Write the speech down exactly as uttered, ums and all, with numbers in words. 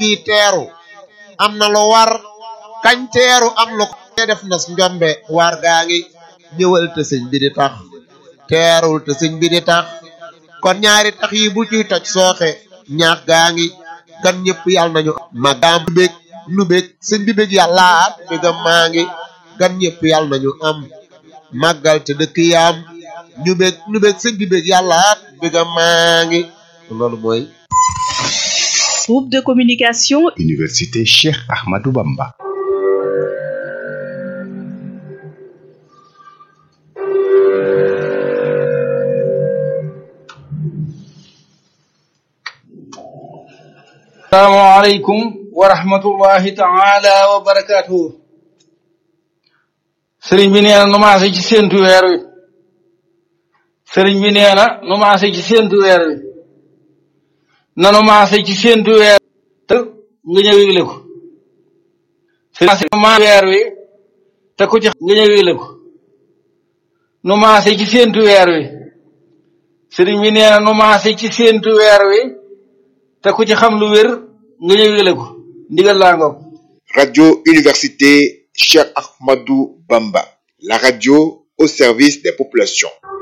kii teeru am na lu war kañ teeru am lu ko def nas njombe war gaa ngi ñëwal te sëñ bi di tax teerul te sëñ bi di tax kon ñaari tax yi bu ciy toj sooxe ñaax gaa ngi gan ñëpp yàlla nañu magaam bég nu bég sëñ bi bég yàllaat bégam maa ngi gan ñëpp yàlla nañu am màggal te dëkk yaam ñu bég nu bég sëñ bi bég yàllaat bégam maa ngi loolu mooy groupe de communication Université Cheikh Ahmadou Bamba. Assalamu alaikum wa rahmatullahi ta'ala wa barakatuh. Sëriñ bi nee na nu maase ci séentu weer wi sëriñ bi nee na nu maase ci séentu weer wi nanu maase ci séentu weer te nga ñëw yëgle ko sëriñ ma weer wi te ku ci nga ñëw yëgle ko nu maase ci séentu weer wi sëriñ bi nee na nu maase ci séentu weer wi te ku ci xam lu wér nga ñëw yëgle ko ndigal laa ngoog. Radio Université Cheikh Ahmadou Bamba, la radio au service des populations.